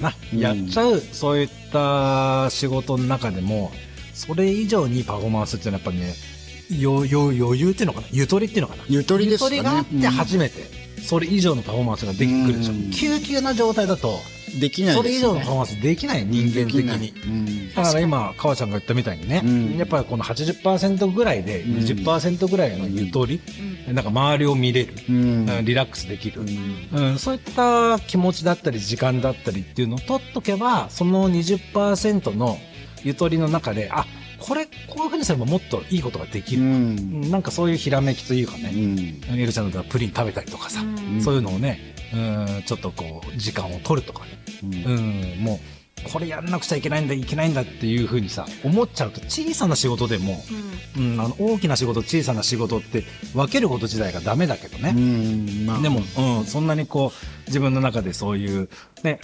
な、やっちゃうそういった仕事の中でもそれ以上にいいパフォーマンスっていうのはやっぱりね、余裕っていうのかな、ゆとりっていうのかな、 ゆとりですかね。 ゆとりがあって初めてそれ以上のパフォーマンスができてくるでしょ。急々な状態だとできないですね。 それ以上のパフォーマンスできない、人間的に。だから今川ちゃんが言ったみたいにね、やっぱりこの 80% ぐらいで 20% ぐらいのゆとり、なんか周りを見れる、リラックスできる、そういった気持ちだったり時間だったりっていうのを取っとけば、その 20% のゆとりの中で、あ、こういう風にすればもっといいことができる、なんかそういうひらめきというかね、エルちゃんだったらプリン食べたりとかさ、そういうのをね、ちょっとこう時間を取るとかね、もうこれやんなくちゃいけないんだっていう風にさ思っちゃうと、小さな仕事でも、大きな仕事小さな仕事って分けること自体がダメだけどね、でも、そんなにこう自分の中でそういうね、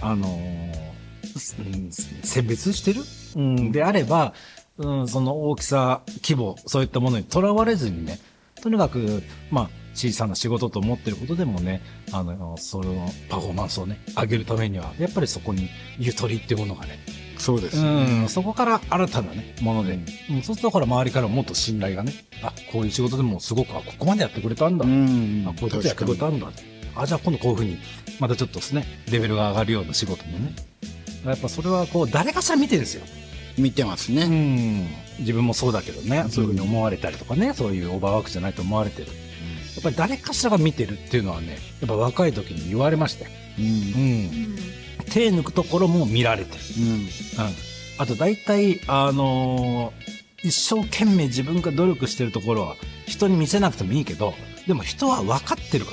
選別してる、であれば、その大きさ規模そういったものにとらわれずにね、とにかく小さな仕事と思ってることでもね、そのパフォーマンスをね上げるためにはやっぱりそこにゆとりっていうものがね、 そうですね、 そこから新たなねもので、そうするとほら周りからもっと信頼がね、あ、こういう仕事でもすごくここまでやってくれたんだ、こういうことやってくれたんだ、じゃあ今度こういうふうにまたちょっとですねレベルが上がるような仕事もね、やっぱそれはこう誰かしら見てですよ。 見てますね。 自分もそうだけどね、そういうふうに思われたりとかね、そういうオーバーワークじゃないと思われてる。やっぱり誰かしらが見てるっていうのはね、やっぱ若い時に言われましたよ。手抜くところも見られてる。あと大体、一生懸命自分が努力してるところは人に見せなくてもいいけど、でも人は分かってるから。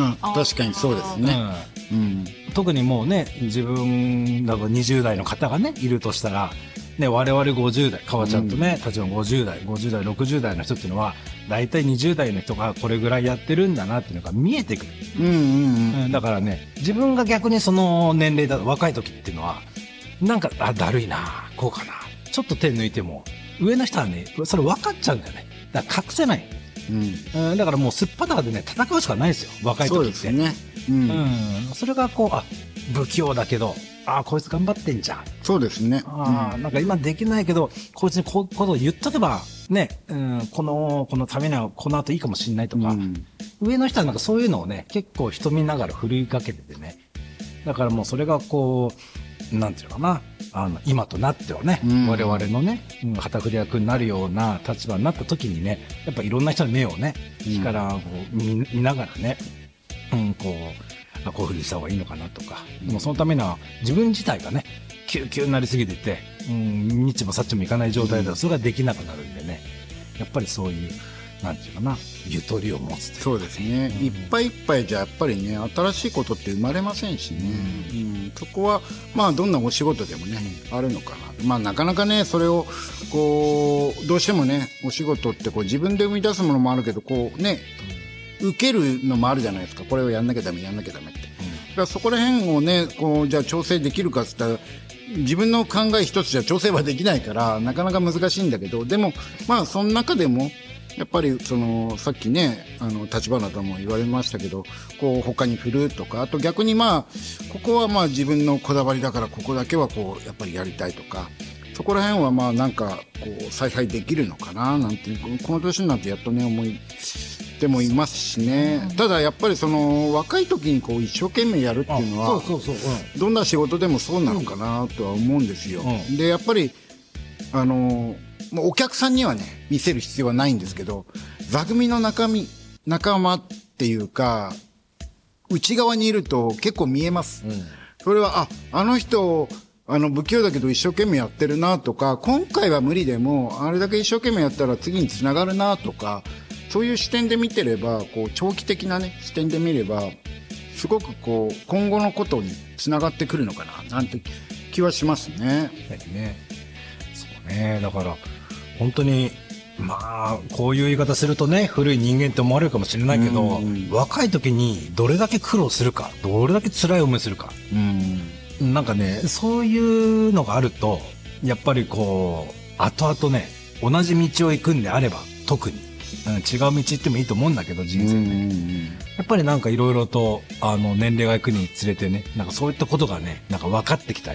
確かにそうですね。 特にもうね、自分だと20代の方がね、いるとしたら、ね、我々50代、川ちゃんとね、たちの50代、60代の人っていうのは、だいたい20代の人がこれぐらいやってるんだなっていうのが見えてくる。だからね、自分が逆にその年齢だと若い時っていうのは、なんか、だるいな、こうかな。ちょっと手抜いても、上の人はね、それ分かっちゃうんだよね。だから隠せない。だからもうすっぱだかでね、戦うしかないですよ、若い時って。そうですね。それがこう、不器用だけど、こいつ頑張ってんじゃん。 そうですね。 なんか今できないけど、こいつにこういうことを言っとけば、ね、このためにはこの後いいかもしれないとか、上の人はなんかそういうのをね、結構人見ながら振りかけててね。だからもうそれがこう、なんていうのかな、今となってはね、我々のね、旗振り役になるような立場になった時にね、やっぱいろんな人の目をね、日からこう見ながらね、こういうふうにした方がいいのかなとか、もうそのためには自分自体がね、急になりすぎてて、ニッチもサッチもいかない状態だとそれができなくなるんでね、やっぱりそういう、なんていうかな、ゆとりを持つ。 そうですね。いっぱいいっぱいじゃやっぱりね、新しいことって生まれませんしね。そこは、どんなお仕事でもね、あるのかな。なかなかね、それを、こう、どうしてもね、お仕事ってこう自分で生み出すものもあるけど、こうね、受けるのもあるじゃないですか。これをやんなきゃダメって。だからそこら辺をね、こう、じゃあ調整できるかって言ったら、自分の考え一つじゃ調整はできないから、なかなか難しいんだけど、でも、その中でも、やっぱり、さっきね、立花とも言われましたけど、こう、他に振るとか、あと逆にここは自分のこだわりだから、ここだけはこう、やっぱりやりたいとか、そこら辺はなんか、こう、采配できるのかな、なんて、この年になってやっとね、思ってもいますしね。ただやっぱり若い時にこう一生懸命やるっていうのは、どんな仕事でもそうなのかなとは思うんですよ。で、やっぱり、お客さんにはね、見せる必要はないんですけど、座組の仲間っていうか、内側にいると結構見えます。それは、あの人、不器用だけど一生懸命やってるなとか、今回は無理でも、あれだけ一生懸命やったら次に繋がるなとか、そういう視点で見てれば、こう、長期的なね、視点で見れば、すごくこう、今後のことに繋がってくるのかな、なんて気はしますね。 そうね。だから、本当に、こういう言い方するとね、古い人間って思われるかもしれないけど、若い時にどれだけ苦労するか、どれだけ辛い思いするか。なんかね、そういうのがあると、やっぱりこう、後々ね、同じ道を行くんであれば、特に。違う道行ってもいいと思うんだけど、人生で。やっぱりなんかいろいろと、年齢が行くにつれてね、なんかそういったことがね、なんか分かってきたり。